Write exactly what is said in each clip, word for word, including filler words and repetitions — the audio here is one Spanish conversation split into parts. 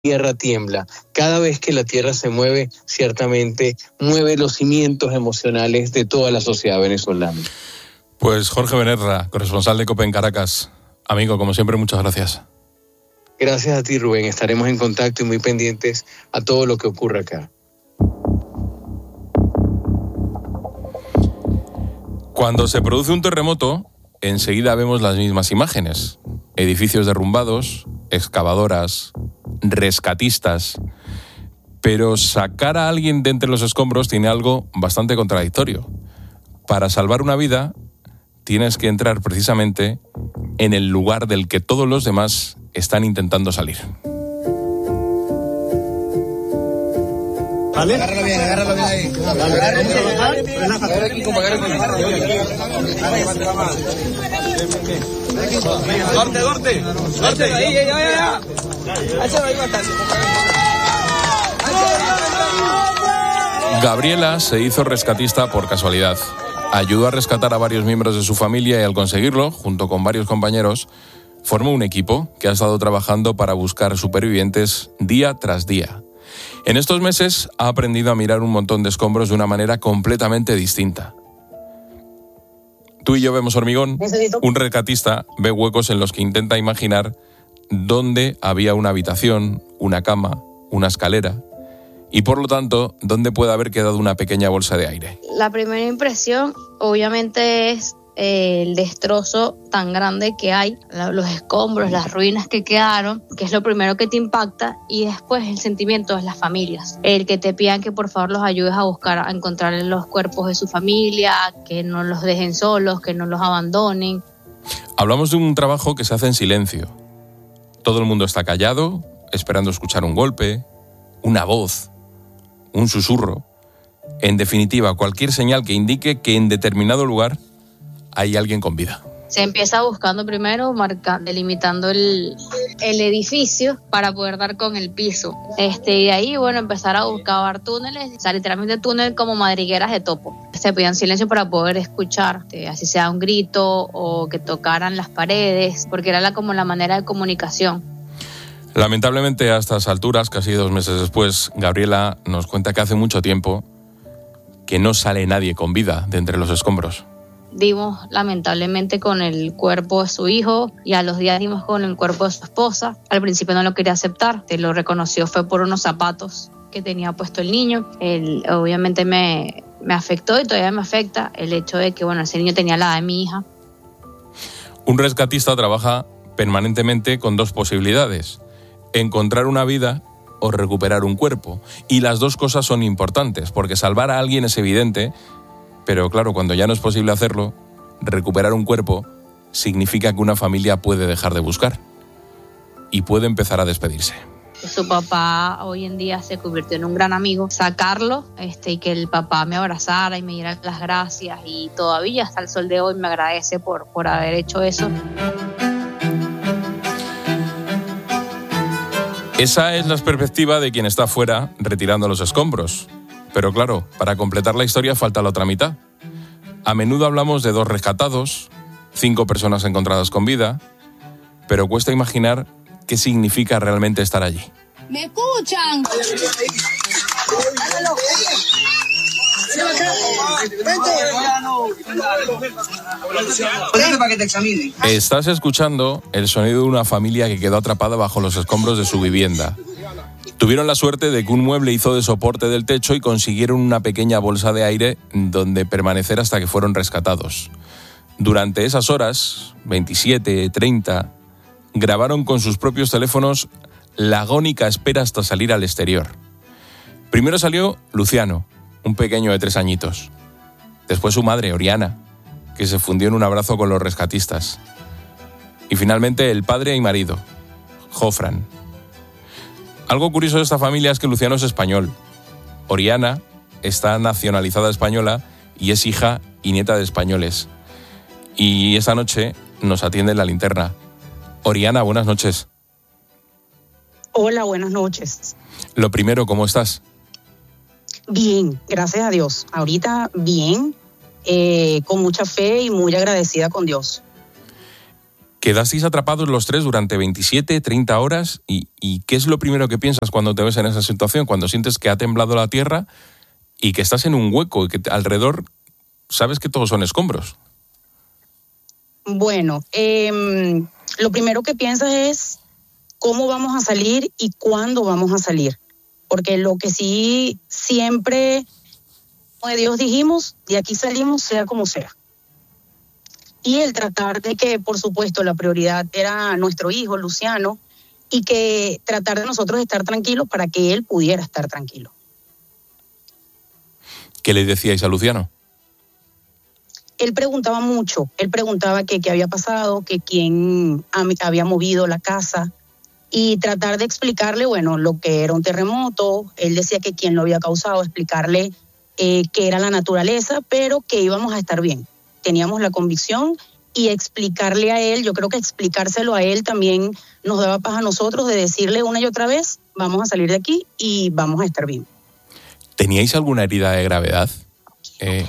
tierra tiembla. Cada vez que la tierra se mueve, ciertamente mueve los cimientos emocionales de toda la sociedad venezolana. Pues Jorge Benerra, corresponsal de COPE en Caracas. Amigo, como siempre, muchas gracias. Gracias a ti, Rubén. Estaremos en contacto y muy pendientes a todo lo que ocurra acá. Cuando se produce un terremoto, enseguida vemos las mismas imágenes. Edificios derrumbados, excavadoras, rescatistas. Pero sacar a alguien de entre los escombros tiene algo bastante contradictorio. Para salvar una vida, tienes que entrar precisamente en el lugar del que todos los demás están intentando salir. ¿Vale? Agárralo bien, agárralo bien ahí. Agárralo aquí, Gorte, gorte. Gorte, ahí, ya, ya, ya. Gabriela se hizo rescatista por casualidad. Ayudó a rescatar a varios miembros de su familia y al conseguirlo, junto con varios compañeros, formó un equipo que ha estado trabajando para buscar supervivientes día tras día. En estos meses ha aprendido a mirar un montón de escombros de una manera completamente distinta. Tú y yo vemos hormigón, un rescatista ve huecos en los que intenta imaginar dónde había una habitación, una cama, una escalera y por lo tanto dónde puede haber quedado una pequeña bolsa de aire. La primera impresión obviamente es eh, el destrozo tan grande que hay, los escombros, las ruinas que quedaron, que es lo primero que te impacta, y después el sentimiento de las familias, el que te pidan que por favor los ayudes a buscar, a encontrar los cuerpos de su familia, que no los dejen solos, que no los abandonen. Hablamos de un trabajo que se hace en silencio. Todo el mundo está callado, esperando escuchar un golpe, una voz, un susurro. En definitiva, cualquier señal que indique que en determinado lugar hay alguien con vida. Se empieza buscando primero, marca, delimitando el, el edificio para poder dar con el piso. Este, y ahí, bueno, empezar a buscar túneles, o sea, literalmente túneles como madrigueras de topo. Se pedían silencio para poder escuchar, este, así sea un grito o que tocaran las paredes, porque era la, como la manera de comunicación. Lamentablemente, a estas alturas, casi dos meses después, Gabriela nos cuenta que hace mucho tiempo que no sale nadie con vida de entre los escombros. Dimos lamentablemente con el cuerpo de su hijo y a los días dimos con el cuerpo de su esposa. Al principio no lo quería aceptar, te lo reconoció fue por unos zapatos que tenía puesto el niño. Él, obviamente me, me afectó y todavía me afecta el hecho de que bueno, ese niño tenía la edad de mi hija. Un rescatista trabaja permanentemente con dos posibilidades: encontrar una vida o recuperar un cuerpo. Y las dos cosas son importantes, porque salvar a alguien es evidente, pero claro, cuando ya no es posible hacerlo, recuperar un cuerpo significa que una familia puede dejar de buscar y puede empezar a despedirse. Su papá hoy en día se convirtió en un gran amigo. Sacarlo este, y que el papá me abrazara y me diera las gracias, y todavía hasta el sol de hoy me agradece por, por haber hecho eso. Esa es la perspectiva de quien está fuera retirando los escombros. Pero claro, para completar la historia falta la otra mitad. A menudo hablamos de dos rescatados, cinco personas encontradas con vida, pero cuesta imaginar qué significa realmente estar allí. ¿Me escuchan? Estás escuchando el sonido de una familia que quedó atrapada bajo los escombros de su vivienda. Tuvieron la suerte de que un mueble hizo de soporte del techo y consiguieron una pequeña bolsa de aire donde permanecer hasta que fueron rescatados. Durante esas horas, veintisiete, treinta, grabaron con sus propios teléfonos la agónica espera hasta salir al exterior. Primero salió Luciano, un pequeño de tres añitos. Después su madre, Oriana, que se fundió en un abrazo con los rescatistas. Y finalmente el padre y marido, Jofran. Algo curioso de esta familia es que Luciano es español. Oriana está nacionalizada española y es hija y nieta de españoles. Y esta noche nos atiende en la linterna. Oriana, buenas noches. Hola, buenas noches. Lo primero, ¿cómo estás? Bien, gracias a Dios. Ahorita bien, eh, con mucha fe y muy agradecida con Dios. Quedasteis atrapados los tres durante veintisiete, treinta horas y, y ¿qué es lo primero que piensas cuando te ves en esa situación? Cuando sientes que ha temblado la tierra y que estás en un hueco y que alrededor sabes que todos son escombros. Bueno, eh, lo primero que piensas es cómo vamos a salir y cuándo vamos a salir. Porque lo que sí siempre, como de Dios dijimos, de aquí salimos sea como sea. Y el tratar de que, por supuesto, la prioridad era nuestro hijo, Luciano, y que tratar de nosotros estar tranquilos para que él pudiera estar tranquilo. ¿Qué le decíais a Luciano? Él preguntaba mucho, él preguntaba que qué había pasado, que quién había movido la casa, y tratar de explicarle, bueno, lo que era un terremoto. Él decía que quién lo había causado, explicarle eh, qué era la naturaleza, pero que íbamos a estar bien. Teníamos la convicción y explicarle a él, yo creo que explicárselo a él también nos daba paz a nosotros de decirle una y otra vez, vamos a salir de aquí y vamos a estar bien. ¿Teníais alguna herida de gravedad? Eh...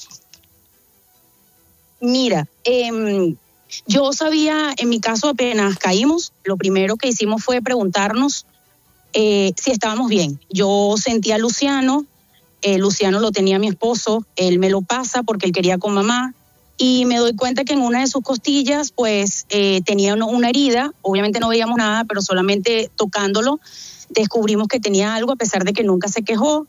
Mira, eh, yo sabía, en mi caso apenas caímos, lo primero que hicimos fue preguntarnos eh, si estábamos bien. Yo sentía a Luciano, eh, Luciano lo tenía mi esposo, él me lo pasa porque él quería con mamá, y me doy cuenta que en una de sus costillas pues eh, tenía una herida. Obviamente no veíamos nada, pero solamente tocándolo descubrimos que tenía algo, a pesar de que nunca se quejó.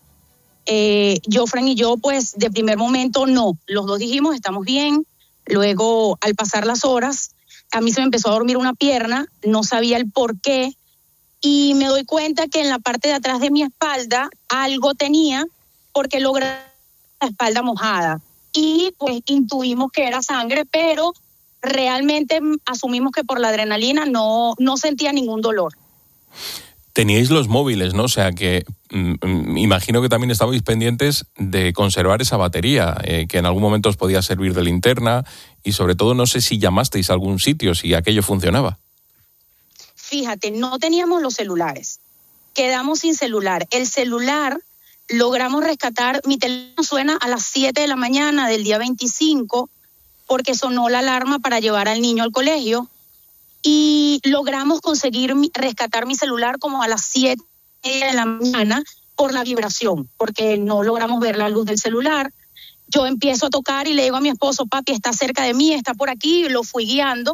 Eh, Jofran y yo pues de primer momento no, los dos dijimos estamos bien. Luego, al pasar las horas, a mí se me empezó a dormir una pierna, no sabía el por qué, y me doy cuenta que en la parte de atrás de mi espalda algo tenía, porque logré la espalda mojada. Y pues intuimos que era sangre, pero realmente asumimos que por la adrenalina no, no sentía ningún dolor. Teníais los móviles, ¿no? O sea que mm, imagino que también estabais pendientes de conservar esa batería, eh, que en algún momento os podía servir de linterna, y sobre todo no sé si llamasteis a algún sitio, si aquello funcionaba. Fíjate, no teníamos los celulares, quedamos sin celular. El celular logramos rescatar, mi teléfono suena a las siete de la mañana del día veinticinco, porque sonó la alarma para llevar al niño al colegio. Y logramos conseguir rescatar mi celular como a las siete de la mañana por la vibración, porque no logramos ver la luz del celular. Yo empiezo a tocar y le digo a mi esposo, papi, está cerca de mí, está por aquí, y lo fui guiando.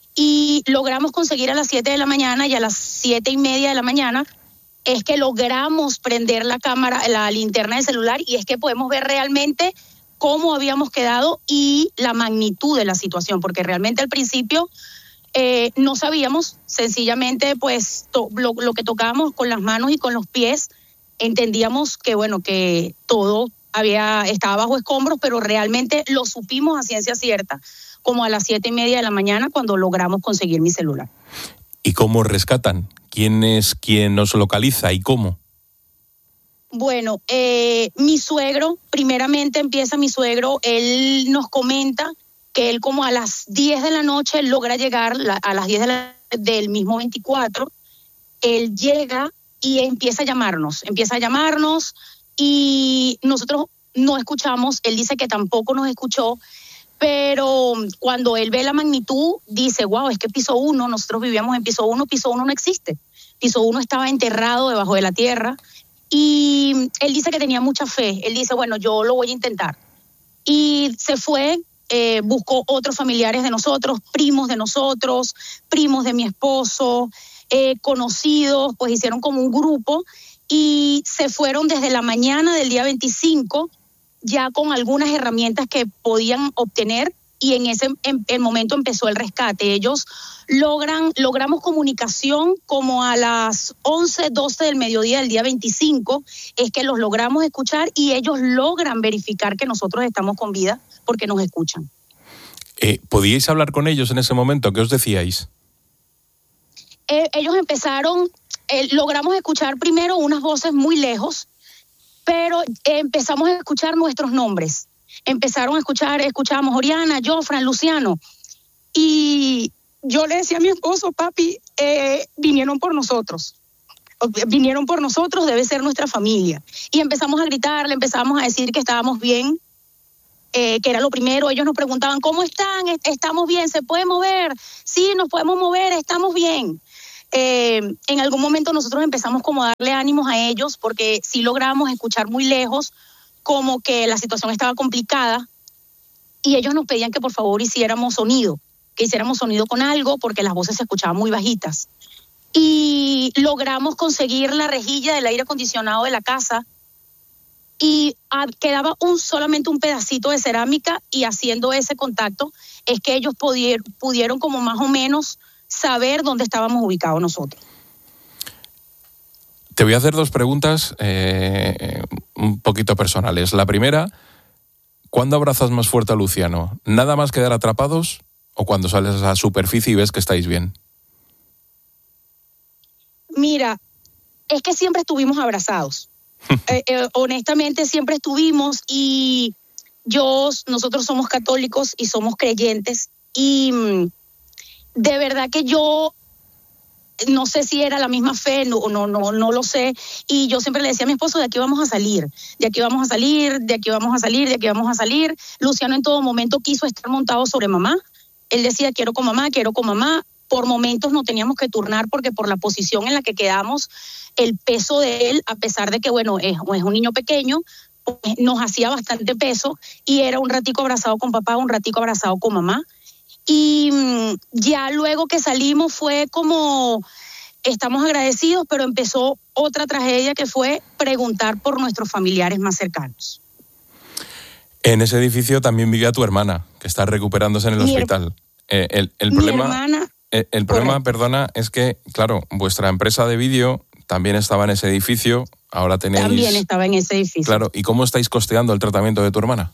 Y logramos conseguir a las siete de la mañana, y a las siete y media de la mañana es que logramos prender la cámara, la linterna del celular, y es que podemos ver realmente cómo habíamos quedado y la magnitud de la situación, porque realmente al principio Eh, no sabíamos, sencillamente pues to, lo, lo que tocábamos con las manos y con los pies, entendíamos que bueno, que todo había estaba bajo escombros, pero realmente lo supimos a ciencia cierta, como a las siete y media de la mañana, cuando logramos conseguir mi celular. ¿Y cómo rescatan? ¿Quién es quien nos localiza y cómo? Bueno, eh, mi suegro, primeramente empieza mi suegro, él nos comenta que él como a las diez de la noche logra llegar, la, a las diez de la, del mismo veinticuatro, él llega y empieza a llamarnos, empieza a llamarnos y nosotros no escuchamos, él dice que tampoco nos escuchó, pero cuando él ve la magnitud dice, wow, es que piso uno, nosotros vivíamos en piso uno, piso uno no existe, piso uno estaba enterrado debajo de la tierra, y él dice que tenía mucha fe, él dice, bueno, yo lo voy a intentar, y se fue. Eh, buscó otros familiares de nosotros, primos de nosotros, primos de mi esposo, eh, conocidos, pues hicieron como un grupo y se fueron desde la mañana del día veinticinco ya con algunas herramientas que podían obtener, y en ese en, el momento empezó el rescate. Ellos logran, logramos comunicación como a las once, doce del mediodía del día veinticinco, es que los logramos escuchar y ellos logran verificar que nosotros estamos con vida porque nos escuchan. Eh, ¿Podíais hablar con ellos en ese momento? ¿Qué os decíais? Eh, ellos empezaron, eh, logramos escuchar primero unas voces muy lejos, pero eh, empezamos a escuchar nuestros nombres. Empezaron a escuchar, escuchábamos Oriana, Jofran, Luciano, y yo le decía a mi esposo, papi, eh, vinieron por nosotros, vinieron por nosotros, debe ser nuestra familia. Y empezamos a gritar, le empezamos a decir que estábamos bien. eh, que era lo primero. Ellos nos preguntaban, ¿cómo están? ¿Estamos bien? ¿Se puede mover? Sí, nos podemos mover, estamos bien. Eh, en algún momento nosotros empezamos como a darle ánimos a ellos, porque sí logramos escuchar muy lejos como que la situación estaba complicada, y ellos nos pedían que por favor hiciéramos sonido, que hiciéramos sonido con algo, porque las voces se escuchaban muy bajitas. Y logramos conseguir la rejilla del aire acondicionado de la casa, y ah, quedaba un, solamente un pedacito de cerámica, y haciendo ese contacto es que ellos pudieron, pudieron como más o menos saber dónde estábamos ubicados nosotros. Te voy a hacer dos preguntas eh, un poquito personales. La primera, ¿cuándo abrazas más fuerte a Luciano? ¿Nada más quedar atrapados o cuando sales a la superficie y ves que estáis bien? Mira, es que siempre estuvimos abrazados. eh, eh, honestamente siempre estuvimos, y yo, nosotros somos católicos y somos creyentes, y mm, de verdad que yo no sé si era la misma fe, no, no, no, no lo sé, y yo siempre le decía a mi esposo, de aquí vamos a salir, de aquí vamos a salir, de aquí vamos a salir, de aquí vamos a salir. Luciano en todo momento quiso estar montado sobre mamá, él decía, quiero con mamá, quiero con mamá. Por momentos no teníamos que turnar, porque por la posición en la que quedamos, el peso de él, a pesar de que, bueno, es, es un niño pequeño, pues, nos hacía bastante peso, y era un ratico abrazado con papá, un ratico abrazado con mamá. Y mmm, ya luego que salimos fue como, estamos agradecidos, pero empezó otra tragedia, que fue preguntar por nuestros familiares más cercanos. En ese edificio también vivía tu hermana, que está recuperándose en el mi hospital. Eh, el, el mi problema, hermana... el, el problema, perdona, es que, claro, vuestra empresa de vídeo también estaba en ese edificio, ahora tenéis... También estaba en ese edificio. Claro, ¿y cómo estáis costeando el tratamiento de tu hermana?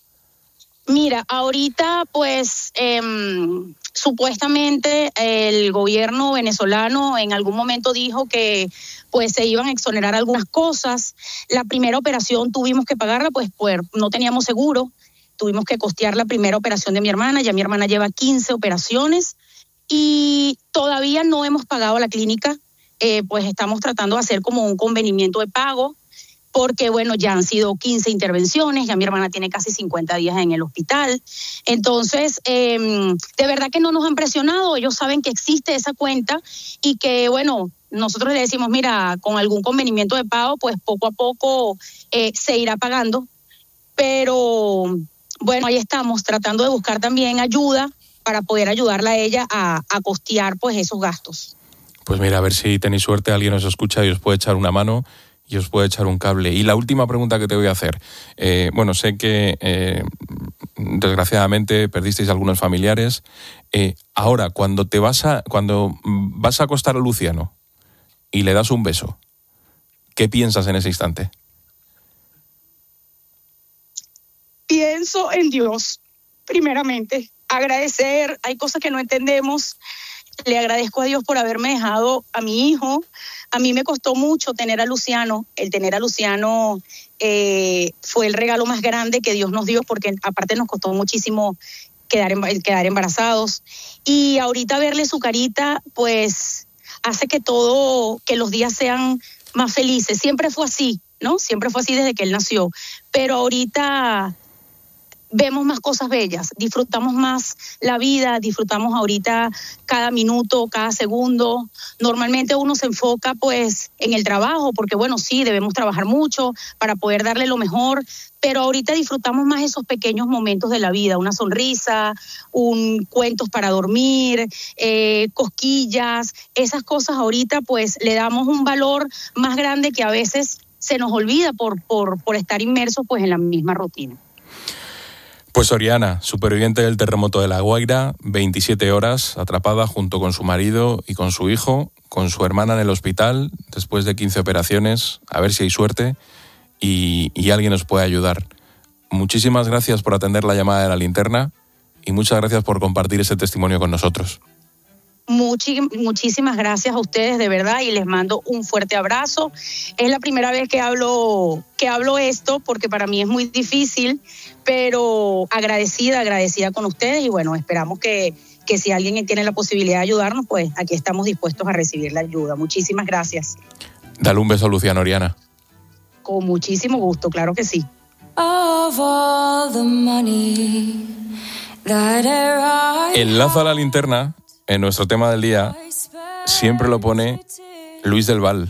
Mira, ahorita pues eh, supuestamente el gobierno venezolano en algún momento dijo que pues se iban a exonerar algunas cosas. La primera operación tuvimos que pagarla, pues, pues no teníamos seguro, tuvimos que costear la primera operación de mi hermana. Ya mi hermana lleva quince operaciones y todavía no hemos pagado la clínica, eh, pues estamos tratando de hacer como un convenimiento de pago, porque bueno, ya han sido quince intervenciones, ya mi hermana tiene casi cincuenta días en el hospital. Entonces, eh, de verdad que no nos han presionado, ellos saben que existe esa cuenta y que bueno, nosotros le decimos, mira, con algún convenimiento de pago, pues poco a poco eh, se irá pagando. Pero bueno, ahí estamos tratando de buscar también ayuda para poder ayudarla a ella a, a costear pues esos gastos. Pues mira, a ver si tenéis suerte, alguien os escucha y os puede echar una mano y os puede echar un cable. Y la última pregunta que te voy a hacer, eh, bueno, sé que eh, desgraciadamente perdisteis algunos familiares. Eh, ahora, cuando te vas a, cuando vas a acostar a Luciano y le das un beso, ¿qué piensas en ese instante? Pienso en Dios, primeramente. Agradecer, hay cosas que no entendemos. Le agradezco a Dios por haberme dejado a mi hijo. A mí me costó mucho tener a Luciano. El tener a Luciano eh, fue el regalo más grande que Dios nos dio, porque aparte nos costó muchísimo quedar, quedar embarazados. Y ahorita verle su carita, pues hace que todo, que los días sean más felices. Siempre fue así, ¿no? Siempre fue así desde que él nació. Pero ahorita vemos más cosas bellas, disfrutamos más la vida, disfrutamos ahorita cada minuto, cada segundo. Normalmente uno se enfoca pues en el trabajo, porque bueno, sí, debemos trabajar mucho para poder darle lo mejor, pero ahorita disfrutamos más esos pequeños momentos de la vida, una sonrisa, un cuentos para dormir, eh, cosquillas, esas cosas ahorita pues le damos un valor más grande que a veces se nos olvida por, por, por estar inmersos pues en la misma rutina. Pues Oriana, superviviente del terremoto de La Guaira, veintisiete horas, atrapada junto con su marido y con su hijo, con su hermana en el hospital, después de quince operaciones, a ver si hay suerte y, y alguien nos puede ayudar. Muchísimas gracias por atender la llamada de La Linterna y muchas gracias por compartir ese testimonio con nosotros. Muchi- muchísimas gracias a ustedes, de verdad, y les mando un fuerte abrazo. Es la primera vez que hablo, que hablo esto, porque para mí es muy difícil, pero agradecida, agradecida con ustedes, y bueno, esperamos que, que si alguien tiene la posibilidad de ayudarnos, pues aquí estamos dispuestos a recibir la ayuda. Muchísimas gracias. Dale un beso a Luciano, Oriana. Con muchísimo gusto, claro que sí. El lazo a la linterna, en nuestro tema del día, siempre lo pone Luis del Val.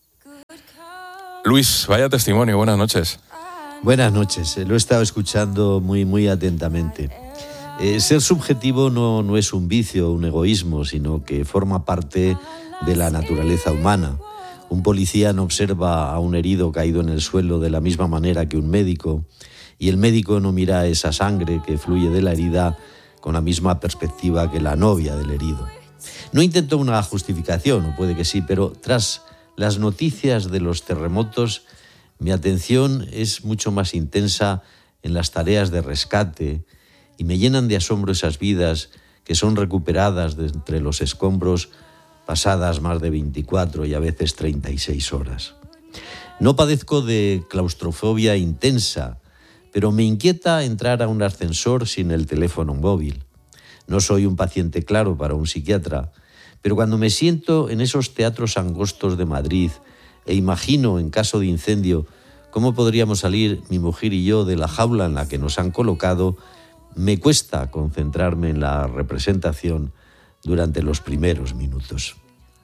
Luis, vaya testimonio, buenas noches. Buenas noches, lo he estado escuchando muy, muy atentamente. Eh, ser subjetivo no, no es un vicio, un egoísmo, sino que forma parte de la naturaleza humana. Un policía no observa a un herido caído en el suelo de la misma manera que un médico, y el médico no mira esa sangre que fluye de la herida con la misma perspectiva que la novia del herido. No intento una justificación, o puede que sí, pero tras las noticias de los terremotos, mi atención es mucho más intensa en las tareas de rescate y me llenan de asombro esas vidas que son recuperadas de entre los escombros pasadas más de veinticuatro y a veces treinta y seis horas. No padezco de claustrofobia intensa, pero me inquieta entrar a un ascensor sin el teléfono móvil. No soy un paciente claro para un psiquiatra, pero cuando me siento en esos teatros angostos de Madrid e imagino, en caso de incendio, cómo podríamos salir mi mujer y yo de la jaula en la que nos han colocado, me cuesta concentrarme en la representación durante los primeros minutos.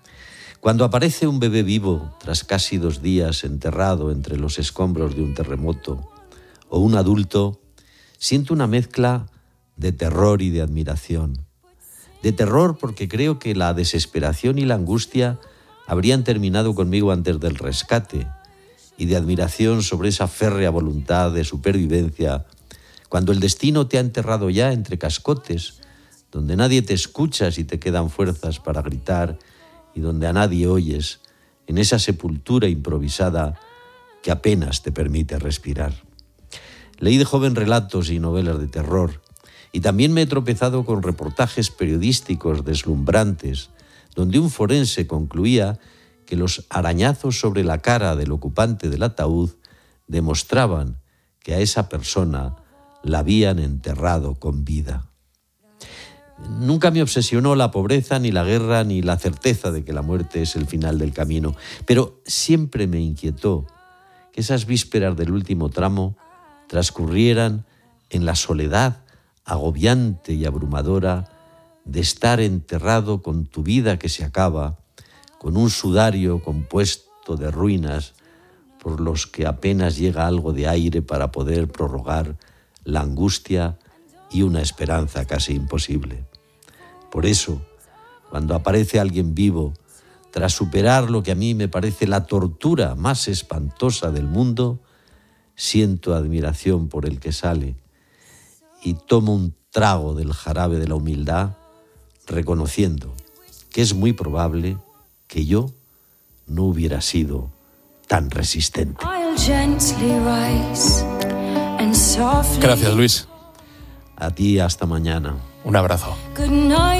Cuando aparece un bebé vivo tras casi dos días enterrado entre los escombros de un terremoto, o un adulto, siento una mezcla de terror y de admiración. De terror porque creo que la desesperación y la angustia habrían terminado conmigo antes del rescate, y de admiración sobre esa férrea voluntad de supervivencia cuando el destino te ha enterrado ya entre cascotes, donde nadie te escucha si te quedan fuerzas para gritar y donde a nadie oyes, en esa sepultura improvisada que apenas te permite respirar. Leí de joven relatos y novelas de terror, y también me he tropezado con reportajes periodísticos deslumbrantes, donde un forense concluía que los arañazos sobre la cara del ocupante del ataúd demostraban que a esa persona la habían enterrado con vida. Nunca me obsesionó la pobreza, ni la guerra, ni la certeza de que la muerte es el final del camino, pero siempre me inquietó que esas vísperas del último tramo transcurrieran en la soledad agobiante y abrumadora de estar enterrado con tu vida que se acaba, con un sudario compuesto de ruinas por los que apenas llega algo de aire para poder prorrogar la angustia y una esperanza casi imposible. Por eso, cuando aparece alguien vivo, tras superar lo que a mí me parece la tortura más espantosa del mundo, siento admiración por el que sale y tomo un trago del jarabe de la humildad, reconociendo que es muy probable que yo no hubiera sido tan resistente. Gracias, Luis. A ti, hasta mañana. Un abrazo.